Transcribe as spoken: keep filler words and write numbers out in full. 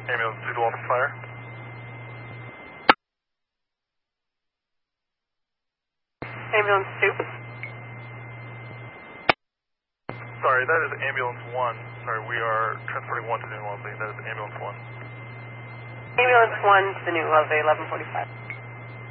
Ambulance two to one fire. Ambulance two. Sorry, that is ambulance one. Sorry, we are transporting one to New Wellesley. That is ambulance one. Ambulance one to New Wellesley, eleven forty-five.